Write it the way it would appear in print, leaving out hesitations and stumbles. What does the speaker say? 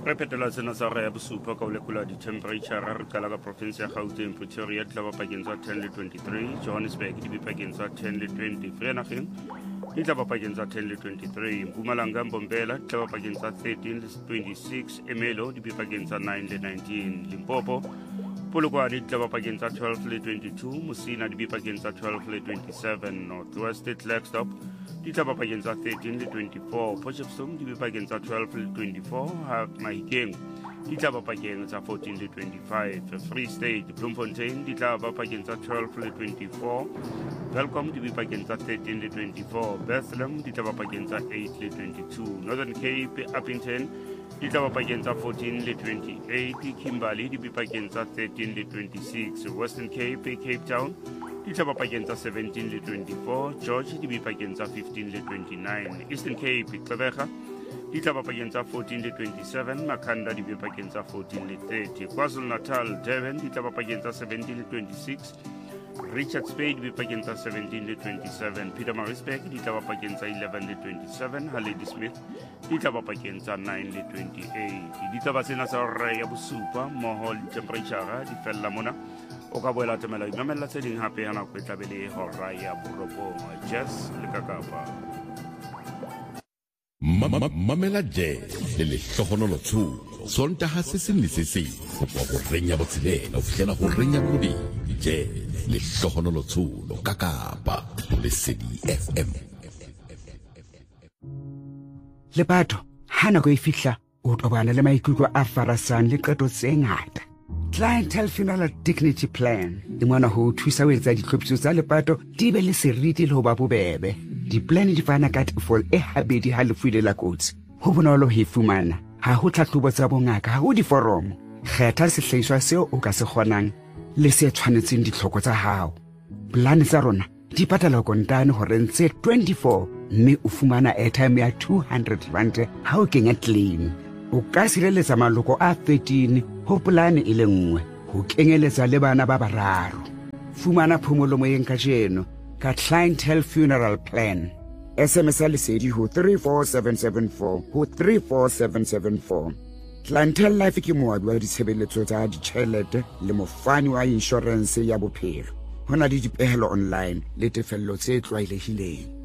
Repetela sena sa re ya bosupa ka olekula di temperature re kala ka province ya Gauteng Pretoria di tla ba pakeng tsa 10 le 23 Johannesburg di pakeng tsa 10 le 20 Vereeniging di tla ba pakeng tsa 10 le 23 Mpumalanga Mbombela di tla ba pakeng tsa 13 le 26 Emelo di pakeng tsa 9 le 19 Limpopo Polokwane di tla ba pakeng tsa 12 le 22 Musina di pakeng tsa 12 le 27 Northwest Flagstop di tla ba pakeng tsa 13 le 24 Potchefstroom di pakeng tsa 12 le 24 Mahikeng di tla ba pakeng tsa 14 le 25 Free State Bloemfontein di tla ba pakeng tsa 12 le 24 Welcome di pakeng tsa 13 le 24 Bethlehem di tla ba pakeng tsa 8 le 22 Northern Cape Upington di tla ba pakeng tsa 14 le 28 Kimberley di pakeng tsa 13 le 26 Western Cape Cape Town di tla ba pakeng tsa 17 le 24 George di pakeng tsa 15 le 29 Eastern Cape Gqeberha di tla ba pakeng tsa 14 le 27 Makhanda di pakeng tsa 14 le 30 KwaZulu-Natal Durban di tla ba pakeng tsa 17 le 26 Richards Bay di pakeng tsa 17 le 27 Pietermaritzburg di tla ba pakeng tsa 11 le 27 Ladysmith di tla ba pakeng tsa 9 le 28 di tla ba sena sa re ya bosupa mmoho le temperature di fella mona o ka boela temela imamela tse ding hape yana go tlabele hora ya borobong Jazz le kakapa Mamela Jazz le hlohonolo tshulo sontaha se seng le se seng wa go renya botshelela o fihlela go renya bobi Jazz le hlohonolo tshulo ka Kapa Lesedi FM le batho ha nako e fihla o tobana le maikutlo a farasang le qeto tse ngata Clientele Funeral Dignity Plan di mwana ho thusa ho etsa ditlhophiso tsa lepato di be le seriti le ho ba bobebe di-plan di fana ka tefo e habedi ha lefu ile la kotsi ho bonolo ho fumana ha ho tlhahlobo tsa bongaka ha ho diforomo kgetha sehlahiswa seo o ka se kgonang le se tshwanetseng ditlhoko tsa hao plan tsa rona di patala kontane hore ntse 24 mme o fumana airtime ya 200 rand ha o kenya claim o ka sireletsa maloko a 13 ho polane e le nngwe ho kenyeletsa le bana ba bararo fumana phomolo moyeng ka jeno ka Clientele Funeral Plan SMS lesedi ho 34774 ho 34774 Clientele Life ke moabi wa ditshebeletso tsa ditjhelete le mofani wa insurance ya bophelo hona le dipehelo online le tefello tse tlwaelehileng